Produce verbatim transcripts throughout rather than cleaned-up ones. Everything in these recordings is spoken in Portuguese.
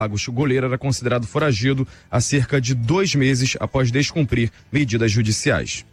O goleiro era considerado foragido há cerca de dois meses após descumprir medidas judiciais.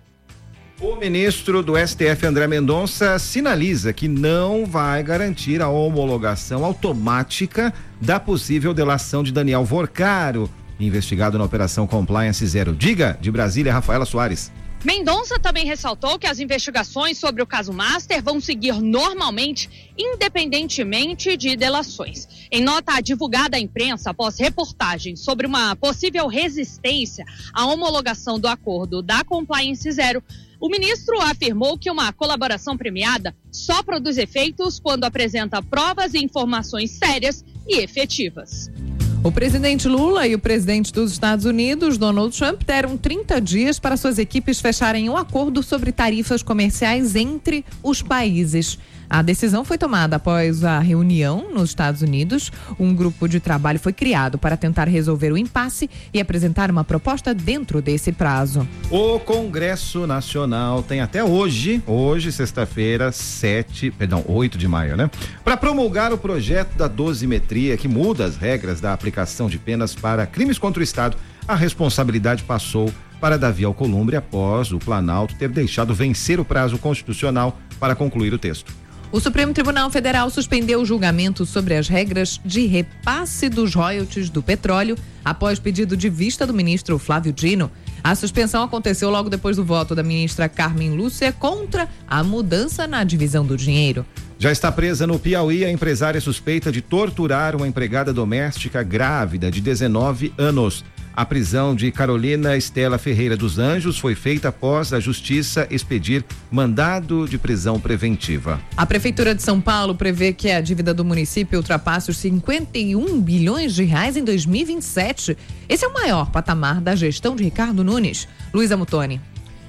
O ministro do S T F, André Mendonça, sinaliza que não vai garantir a homologação automática da possível delação de Daniel Vorcaro, investigado na Operação Compliance Zero. Diga, de Brasília, Rafaela Soares. Mendonça também ressaltou que as investigações sobre o caso Master vão seguir normalmente, independentemente de delações. Em nota divulgada à imprensa após reportagens sobre uma possível resistência à homologação do acordo da Compliance Zero, o ministro afirmou que uma colaboração premiada só produz efeitos quando apresenta provas e informações sérias e efetivas. O presidente Lula e o presidente dos Estados Unidos, Donald Trump, deram trinta dias para suas equipes fecharem um acordo sobre tarifas comerciais entre os países. A decisão foi tomada após a reunião nos Estados Unidos. Um grupo de trabalho foi criado para tentar resolver o impasse e apresentar uma proposta dentro desse prazo. O Congresso Nacional tem até hoje, hoje, sexta-feira, sete, perdão, oito de maio, né? Para promulgar o projeto da dosimetria, que muda as regras da aplicação de penas para crimes contra o Estado. A responsabilidade passou para Davi Alcolumbre após o Planalto ter deixado vencer o prazo constitucional para concluir o texto. O Supremo Tribunal Federal suspendeu o julgamento sobre as regras de repasse dos royalties do petróleo após pedido de vista do ministro Flávio Dino. A suspensão aconteceu logo depois do voto da ministra Carmen Lúcia contra a mudança na divisão do dinheiro. Já está presa no Piauí a empresária suspeita de torturar uma empregada doméstica grávida de dezenove anos. A prisão de Carolina Estela Ferreira dos Anjos foi feita após a Justiça expedir mandado de prisão preventiva. A Prefeitura de São Paulo prevê que a dívida do município ultrapasse os cinquenta e um bilhões de reais em dois mil e vinte e sete. Esse é o maior patamar da gestão de Ricardo Nunes. Luísa Mutoni.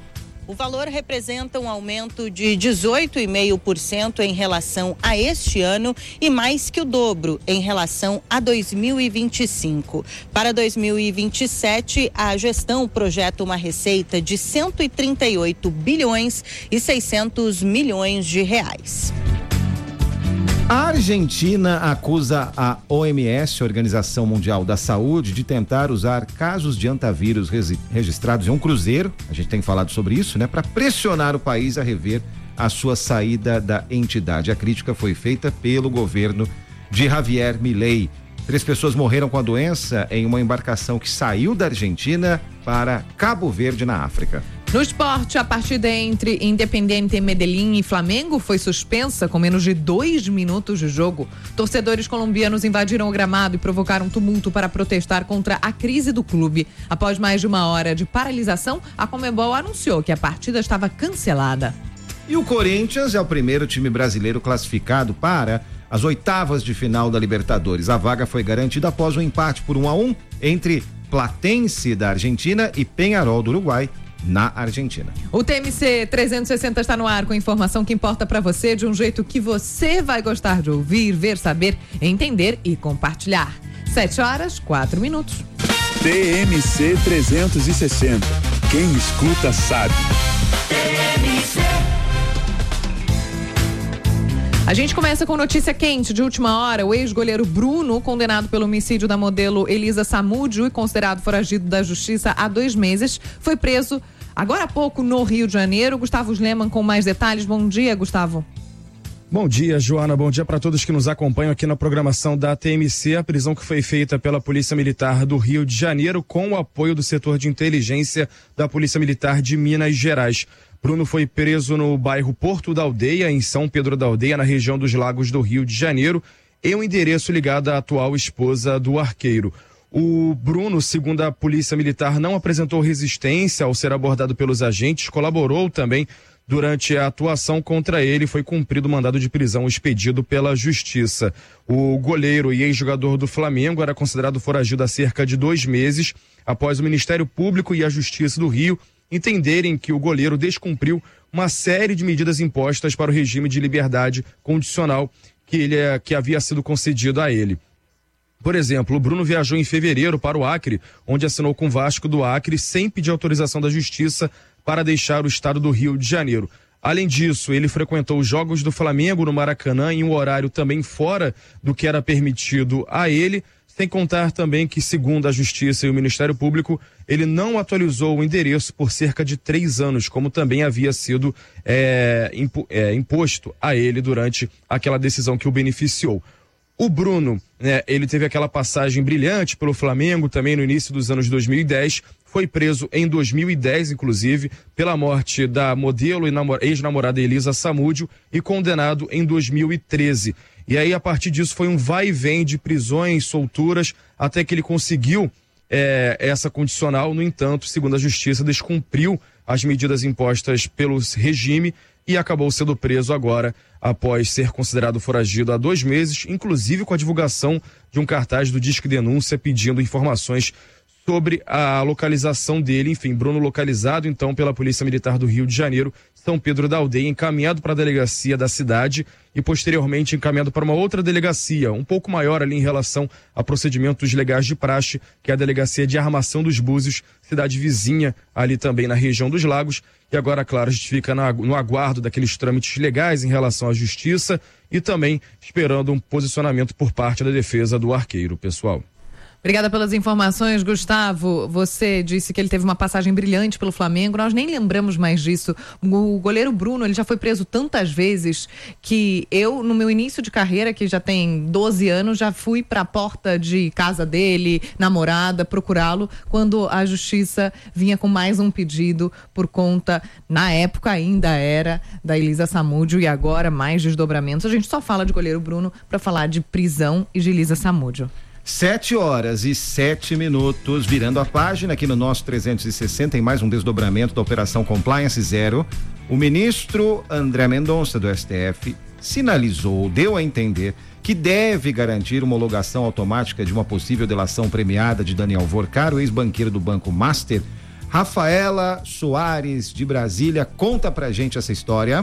O valor representa um aumento de dezoito vírgula cinco por cento em relação a este ano e mais que o dobro em relação a dois mil e vinte e cinco. Para dois mil e vinte e sete, a gestão projeta uma receita de cento e trinta e oito bilhões e seiscentos milhões de reais. A Argentina acusa a O M S, Organização Mundial da Saúde, de tentar usar casos de antavírus registrados em um cruzeiro, a gente tem falado sobre isso, né, para pressionar o país a rever a sua saída da entidade. A crítica foi feita pelo governo de Javier Milei. Três pessoas morreram com a doença em uma embarcação que saiu da Argentina para Cabo Verde, na África. No esporte, a partida entre Independiente Medellín e Flamengo foi suspensa com menos de dois minutos de jogo. Torcedores colombianos invadiram o gramado e provocaram tumulto para protestar contra a crise do clube. Após mais de uma hora de paralisação, a Conmebol anunciou que a partida estava cancelada. E o Corinthians é o primeiro time brasileiro classificado para as oitavas de final da Libertadores. A vaga foi garantida após o empate por um a um entre Platense da Argentina e Peñarol do Uruguai, na Argentina. O T M C trezentos e sessenta está no ar com informação que importa para você de um jeito que você vai gostar de ouvir, ver, saber, entender e compartilhar. Sete horas, quatro minutos. T M C trezentos e sessenta. Quem escuta sabe. T M C. A gente começa com notícia quente de última hora. O ex-goleiro Bruno, condenado pelo homicídio da modelo Elisa Samúdio e considerado foragido da justiça há dois meses, foi preso agora há pouco no Rio de Janeiro. Gustavo Sleman com mais detalhes. Bom dia, Gustavo. Bom dia, Joana. Bom dia para todos que nos acompanham aqui na programação da T M C. A prisão que foi feita pela Polícia Militar do Rio de Janeiro com o apoio do setor de inteligência da Polícia Militar de Minas Gerais. Bruno foi preso no bairro Porto da Aldeia, em São Pedro da Aldeia, na região dos Lagos do Rio de Janeiro, em um endereço ligado à atual esposa do arqueiro. O Bruno, segundo a Polícia Militar, não apresentou resistência ao ser abordado pelos agentes, colaborou também durante a atuação contra ele. Foi cumprido o mandado de prisão expedido pela Justiça. O goleiro e ex-jogador do Flamengo era considerado foragido há cerca de dois meses, após o Ministério Público e a Justiça do Rio entenderem que o goleiro descumpriu uma série de medidas impostas para o regime de liberdade condicional que, ele, que havia sido concedido a ele. Por exemplo, o Bruno viajou em fevereiro para o Acre, onde assinou com o Vasco do Acre, sem pedir autorização da Justiça para deixar o estado do Rio de Janeiro. Além disso, ele frequentou os jogos do Flamengo no Maracanã em um horário também fora do que era permitido a ele. Sem contar também que, segundo a Justiça e o Ministério Público, ele não atualizou o endereço por cerca de três anos, como também havia sido é, impo, é, imposto a ele durante aquela decisão que o beneficiou. O Bruno, né, ele teve aquela passagem brilhante pelo Flamengo também no início dos anos dois mil e dez, foi preso em dois mil e dez, inclusive, pela morte da modelo e ex-namorada Elisa Samúdio e condenado em dois mil e treze. E aí, a partir disso, foi um vai e vem de prisões, solturas, até que ele conseguiu é, essa condicional. No entanto, segundo a Justiça, descumpriu as medidas impostas pelo regime e acabou sendo preso agora, após ser considerado foragido há dois meses, inclusive com a divulgação de um cartaz do Disque Denúncia pedindo informações sobre a localização dele. Enfim, Bruno localizado então pela Polícia Militar do Rio de Janeiro, São Pedro da Aldeia, encaminhado para a delegacia da cidade e posteriormente encaminhado para uma outra delegacia, um pouco maior ali em relação a procedimentos legais de praxe, que é a Delegacia de Armação dos Búzios, cidade vizinha ali também na região dos Lagos. E agora, claro, a gente fica no aguardo daqueles trâmites legais em relação à justiça e também esperando um posicionamento por parte da defesa do arqueiro, pessoal. Obrigada pelas informações, Gustavo. Você disse que ele teve uma passagem brilhante pelo Flamengo. Nós nem lembramos mais disso. O goleiro Bruno, ele já foi preso tantas vezes que eu, no meu início de carreira, que já tem doze anos, já fui para a porta de casa dele, namorada, procurá-lo, quando a justiça vinha com mais um pedido por conta, na época ainda era, da Elisa Samúdio, e agora mais desdobramentos. A gente só fala de goleiro Bruno para falar de prisão e de Elisa Samúdio. Sete horas e sete minutos, virando a página aqui no nosso trezentos e sessenta, em mais um desdobramento da Operação Compliance Zero. O ministro André Mendonça, do S T F, sinalizou, deu a entender que deve garantir homologação automática de uma possível delação premiada de Daniel Vorcaro, ex-banqueiro do Banco Master. Rafaela Soares, de Brasília, conta pra gente essa história.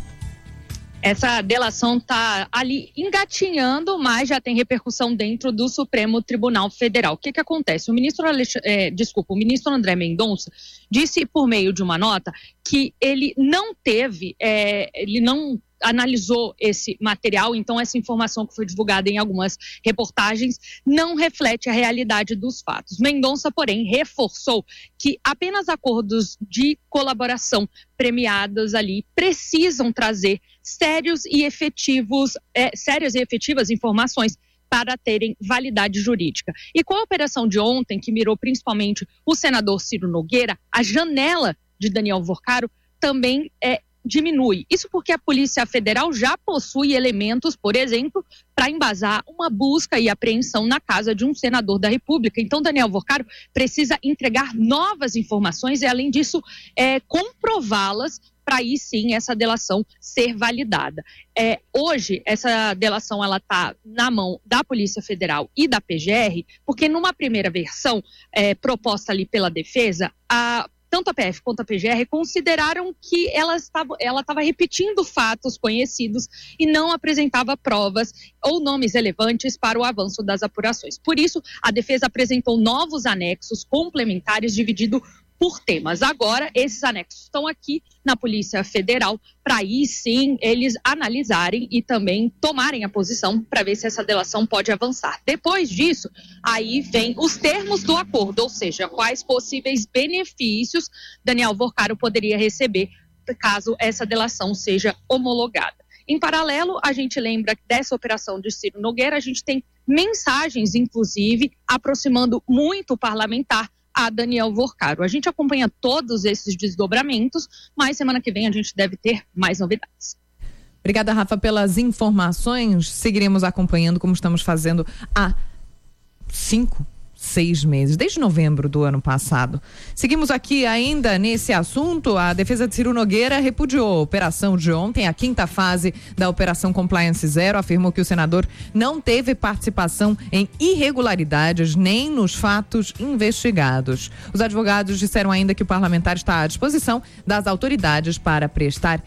Essa delação está ali engatinhando, mas já tem repercussão dentro do Supremo Tribunal Federal. O que que acontece? O ministro, é, desculpa, o ministro André Mendonça disse por meio de uma nota que ele não teve, é, ele não analisou esse material, então essa informação que foi divulgada em algumas reportagens não reflete a realidade dos fatos. Mendonça, porém, reforçou que apenas acordos de colaboração premiados ali precisam trazer sérios e efetivos, é, sérias e efetivas informações para terem validade jurídica. E com a operação de ontem, que mirou principalmente o senador Ciro Nogueira, a janela de Daniel Vorcaro também é diminui. Isso porque a Polícia Federal já possui elementos, por exemplo, para embasar uma busca e apreensão na casa de um senador da República. Então, Daniel Vorcaro precisa entregar novas informações e, além disso, é, comprová-las para aí sim essa delação ser validada. É, hoje, essa delação ela está na mão da Polícia Federal e da P G R, porque numa primeira versão é, proposta ali pela defesa, a tanto a P F quanto a P G R consideraram que ela estava, ela estava repetindo fatos conhecidos e não apresentava provas ou nomes relevantes para o avanço das apurações. Por isso, a defesa apresentou novos anexos complementares divididos por temas. Agora, esses anexos estão aqui na Polícia Federal para aí sim eles analisarem e também tomarem a posição para ver se essa delação pode avançar. Depois disso, aí vem os termos do acordo, ou seja, quais possíveis benefícios Daniel Vorcaro poderia receber caso essa delação seja homologada. Em paralelo, a gente lembra dessa operação de Ciro Nogueira, a gente tem mensagens, inclusive, aproximando muito o parlamentar a Daniel Vorcaro. A gente acompanha todos esses desdobramentos, mas semana que vem a gente deve ter mais novidades. Obrigada, Rafa, pelas informações. Seguiremos acompanhando como estamos fazendo há cinco, seis meses, desde novembro do ano passado. Seguimos aqui ainda nesse assunto. A defesa de Ciro Nogueira repudiou a operação de ontem, a quinta fase da Operação Compliance Zero, afirmou que o senador não teve participação em irregularidades nem nos fatos investigados. Os advogados disseram ainda que o parlamentar está à disposição das autoridades para prestar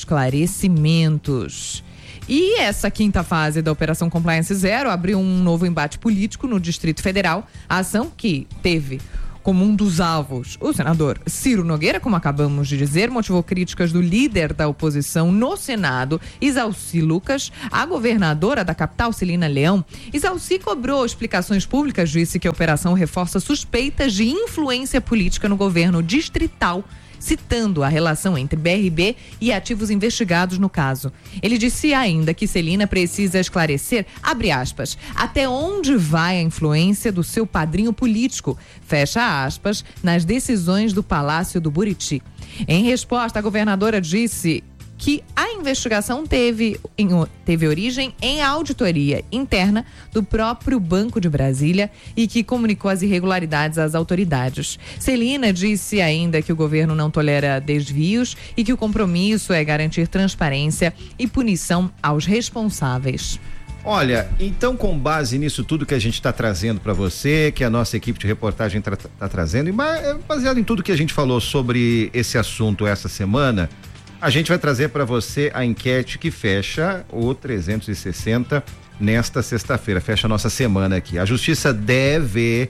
esclarecimentos. E essa quinta fase da Operação Compliance Zero abriu um novo embate político no Distrito Federal. A ação, que teve como um dos alvos. O senador Ciro Nogueira, como acabamos de dizer, motivou críticas do líder da oposição no Senado, Isalci Lucas, a governadora da capital, Celina Leão. Isalci cobrou explicações públicas, disse que a operação reforça suspeitas de influência política no governo distrital, citando a relação entre B R B e ativos investigados no caso. Ele disse ainda que Celina precisa esclarecer, abre aspas, até onde vai a influência do seu padrinho político, fecha aspas, nas decisões do Palácio do Buriti. Em resposta, a governadora disse que a investigação teve, em, teve origem em auditoria interna do próprio Banco de Brasília e que comunicou as irregularidades às autoridades. Celina disse ainda que o governo não tolera desvios e que o compromisso é garantir transparência e punição aos responsáveis. Olha, então com base nisso tudo que a gente está trazendo para você, que a nossa equipe de reportagem está tá trazendo, e baseado em tudo que a gente falou sobre esse assunto essa semana, a gente vai trazer para você a enquete que fecha o trezentos e sessenta nesta sexta-feira, fecha a nossa semana aqui. A justiça deve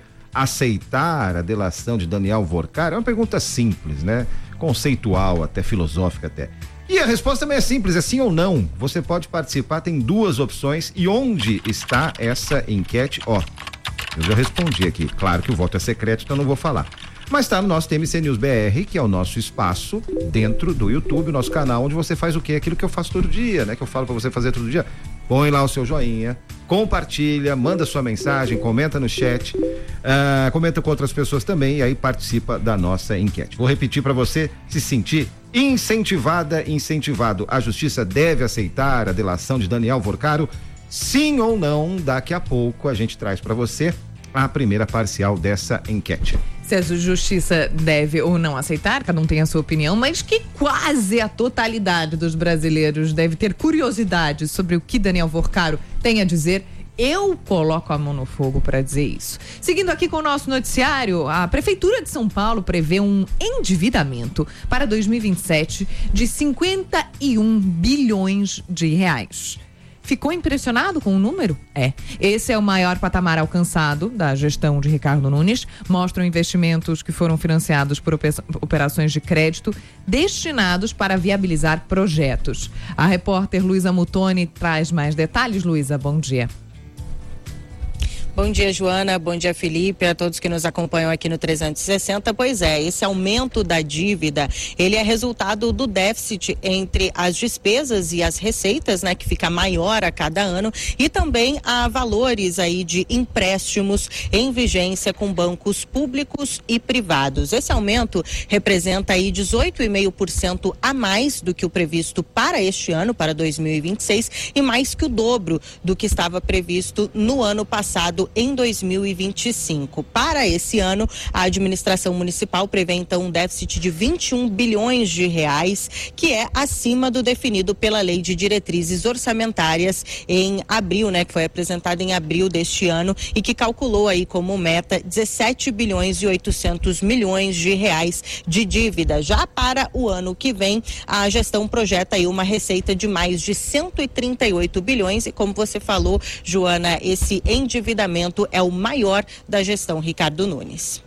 aceitar a delação de Daniel Vorcar? É uma pergunta simples, né? Conceitual, até filosófica até. E a resposta também é simples, é sim ou não. Você pode participar, tem duas opções. E onde está essa enquete? Ó, eu já respondi aqui. Claro que o voto é secreto, então não vou falar. Mas está no nosso T M C News B R, que é o nosso espaço dentro do YouTube, o nosso canal, onde você faz o quê? Aquilo que eu faço todo dia, né? Que eu falo para você fazer todo dia. Põe lá o seu joinha, compartilha, manda sua mensagem, comenta no chat, uh, comenta com outras pessoas também e aí participa da nossa enquete. Vou repetir para você se sentir incentivada, incentivado. A justiça deve aceitar a delação de Daniel Vorcaro? Sim ou não? Daqui a pouco a gente traz para você a primeira parcial dessa enquete. Se a justiça deve ou não aceitar, cada um tem a sua opinião, mas que quase a totalidade dos brasileiros deve ter curiosidade sobre o que Daniel Vorcaro tem a dizer. Eu coloco a mão no fogo para dizer isso. Seguindo aqui com o nosso noticiário, a Prefeitura de São Paulo prevê um endividamento para dois mil e vinte e sete de cinquenta e um bilhões de reais. Ficou impressionado com o número? É. Esse é o maior patamar alcançado da gestão de Ricardo Nunes. Mostram investimentos que foram financiados por operações de crédito destinados para viabilizar projetos. A repórter Luísa Mutoni traz mais detalhes. Luísa, bom dia. Bom dia, Joana. Bom dia, Felipe, a todos que nos acompanham aqui no trezentos e sessenta. Pois é, esse aumento da dívida, ele é resultado do déficit entre as despesas e as receitas, né, que fica maior a cada ano, e também há valores aí de empréstimos em vigência com bancos públicos e privados. Esse aumento representa aí dezoito vírgula cinco por cento a mais do que o previsto para este ano, para dois mil e vinte e seis, e mais que o dobro do que estava previsto no ano passado, em dois mil e vinte e cinco. Para esse ano, a administração municipal prevê então um déficit de vinte e um bilhões de reais, que é acima do definido pela Lei de Diretrizes Orçamentárias em abril, né, que foi apresentada em abril deste ano e que calculou aí como meta dezessete bilhões e oitocentos milhões de reais de dívida. Já para o ano que vem, a gestão projeta aí uma receita de mais de cento e trinta e oito bilhões e, como você falou, Joana, esse endividamento é o maior da gestão Ricardo Nunes.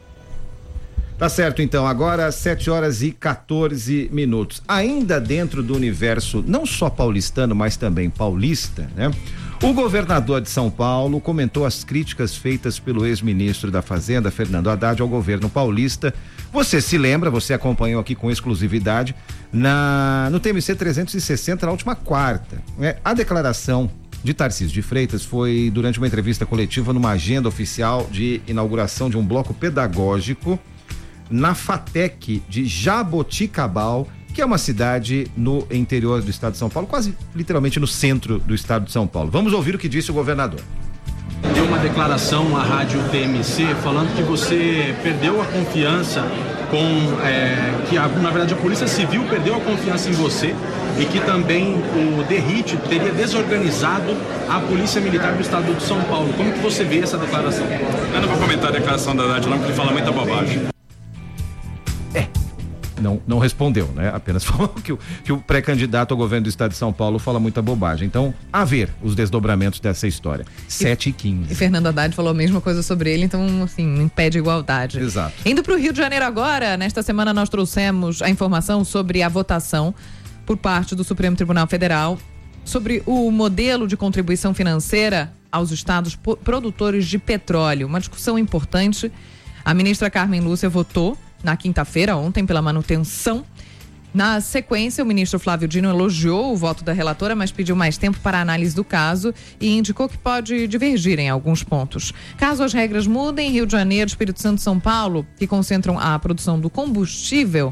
Tá certo, então, agora sete horas e quatorze minutos. Ainda dentro do universo não só paulistano, mas também paulista, né? O governador de São Paulo comentou as críticas feitas pelo ex-ministro da Fazenda, Fernando Haddad, ao governo paulista. Você se lembra, você acompanhou aqui com exclusividade na no T M C trezentos e sessenta na última quarta, né? A declaração de Tarcísio de Freitas foi durante uma entrevista coletiva numa agenda oficial de inauguração de um bloco pedagógico na FATEC de Jaboticabal, que é uma cidade no interior do estado de São Paulo, quase literalmente no centro do estado de São Paulo. Vamos ouvir o que disse o governador. Deu uma declaração à rádio T M C falando que você perdeu a confiança com, é, que a, na verdade a Polícia Civil perdeu a confiança em você e que também o DERIT teria desorganizado a Polícia Militar do Estado de São Paulo. Como que você vê essa declaração? Eu não vou comentar a declaração da Haddad não, porque ele fala muita bobagem. É, não, não respondeu, né? Apenas falou que o, que o pré-candidato ao governo do estado de São Paulo fala muita bobagem. Então, a ver os desdobramentos dessa história. sete e quinze. E Fernando Haddad falou a mesma coisa sobre ele, então, assim, não impede a igualdade. Exato. Indo para o Rio de Janeiro agora, nesta semana nós trouxemos a informação sobre a votação por parte do Supremo Tribunal Federal sobre o modelo de contribuição financeira aos estados produtores de petróleo. Uma discussão importante. A ministra Carmen Lúcia votou na quinta-feira, ontem, pela manutenção. Na sequência, o ministro Flávio Dino elogiou o voto da relatora, mas pediu mais tempo para a análise do caso e indicou que pode divergir em alguns pontos. Caso as regras mudem, Rio de Janeiro, Espírito Santo e São Paulo, que concentram a produção do combustível,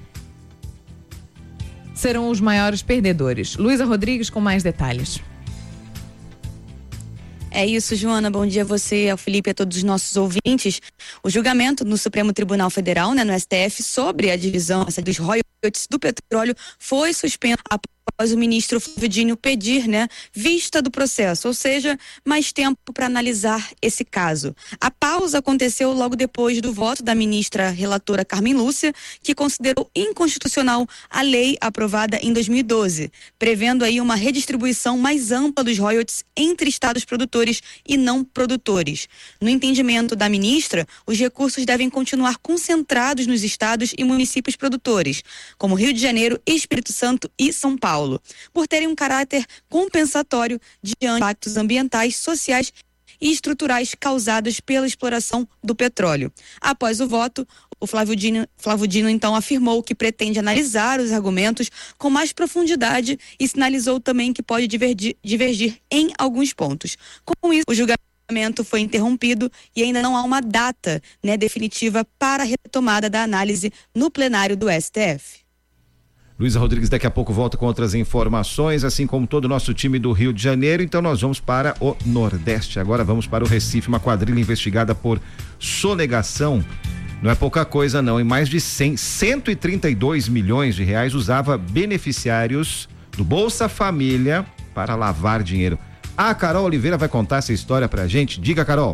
serão os maiores perdedores. Luísa Rodrigues com mais detalhes. É isso, Joana. Bom dia a você, ao Felipe e a todos os nossos ouvintes. O julgamento no Supremo Tribunal Federal, né, no S T F, sobre a divisão dos royalties do petróleo foi suspenso após o ministro Flávio Dino pedir, né, vista do processo, ou seja, mais tempo para analisar esse caso. A pausa aconteceu logo depois do voto da ministra relatora Carmen Lúcia, que considerou inconstitucional a lei aprovada em dois mil e doze, prevendo aí uma redistribuição mais ampla dos royalties entre estados produtores e não produtores. No entendimento da ministra, os recursos devem continuar concentrados nos estados e municípios produtores, como Rio de Janeiro, Espírito Santo e São Paulo, por terem um caráter compensatório diante de impactos ambientais, sociais e estruturais causados pela exploração do petróleo. Após o voto, o Flávio Dino, Flávio Dino então afirmou que pretende analisar os argumentos com mais profundidade e sinalizou também que pode divergir, divergir em alguns pontos. Com isso, o julgamento foi interrompido e ainda não há uma data, né, definitiva para a retomada da análise no plenário do S T F. Luísa Rodrigues daqui a pouco volta com outras informações, assim como todo o nosso time do Rio de Janeiro. Então nós vamos para o Nordeste. Agora vamos para o Recife. Uma quadrilha investigada por sonegação. Não é pouca coisa não. Em mais de cem, cento e trinta e dois milhões de reais usava beneficiários do Bolsa Família para lavar dinheiro. A Carol Oliveira vai contar essa história pra gente. Diga, Carol.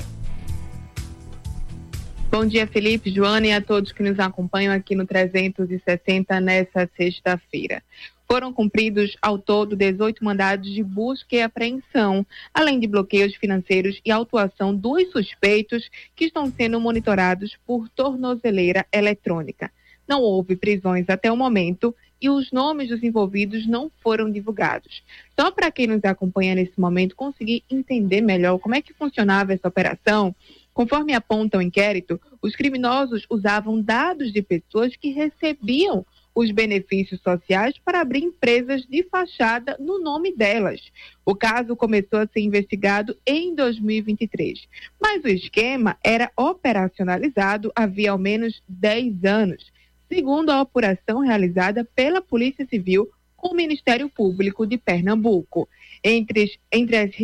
Bom dia, Felipe, Joana e a todos que nos acompanham aqui no trezentos e sessenta nessa sexta-feira. Foram cumpridos ao todo dezoito mandados de busca e apreensão, além de bloqueios financeiros e autuação dos suspeitos que estão sendo monitorados por tornozeleira eletrônica. Não houve prisões até o momento e os nomes dos envolvidos não foram divulgados. Só para quem nos acompanha nesse momento conseguir entender melhor como é que funcionava essa operação, conforme aponta o inquérito, os criminosos usavam dados de pessoas que recebiam os benefícios sociais para abrir empresas de fachada no nome delas. O caso começou a ser investigado em dois mil e vinte e três, mas o esquema era operacionalizado havia ao menos dez anos, segundo a apuração realizada pela Polícia Civil com o Ministério Público de Pernambuco. Entre, entre as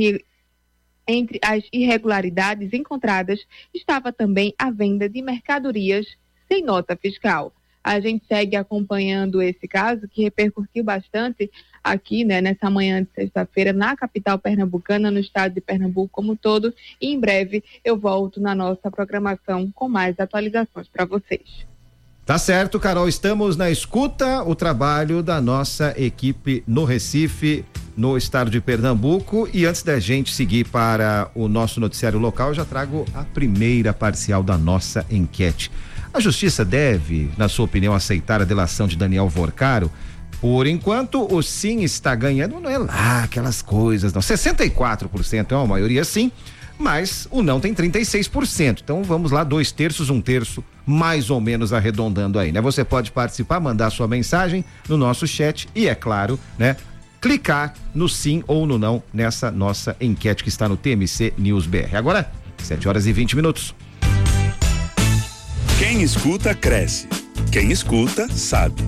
Entre as irregularidades encontradas estava também a venda de mercadorias sem nota fiscal. A gente segue acompanhando esse caso que repercutiu bastante aqui, né, nessa manhã de sexta-feira na capital pernambucana, no estado de Pernambuco como um todo, e em breve eu volto na nossa programação com mais atualizações para vocês. Tá certo, Carol, estamos na escuta, o trabalho da nossa equipe no Recife, no estado de Pernambuco. E antes da gente seguir para o nosso noticiário local, eu já trago a primeira parcial da nossa enquete. A justiça deve, na sua opinião, aceitar a delação de Daniel Vorcaro? Por enquanto, o sim está ganhando, não é lá aquelas coisas, não. sessenta e quatro por cento é uma maioria sim, mas o não tem trinta e seis por cento. Então vamos lá, dois terços, um terço, mais ou menos arredondando aí, né? Você pode participar, mandar sua mensagem no nosso chat e, é claro, né, clicar no sim ou no não nessa nossa enquete que está no T M C News B R. Agora, sete horas e vinte minutos. Quem escuta, cresce. Quem escuta, sabe.